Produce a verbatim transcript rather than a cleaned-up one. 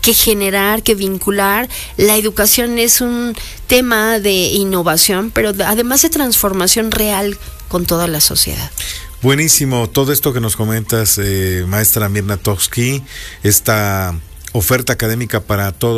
que generar, que vincular. La educación es un tema de innovación, pero además de transformación real con toda la sociedad. Buenísimo, todo esto que nos comentas, eh, maestra Mirna Toksky, esta oferta académica para todos